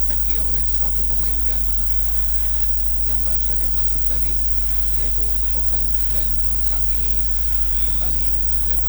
ditepeki oleh satu pemain Ghana yang baru saja masuk tadi, yaitu Opong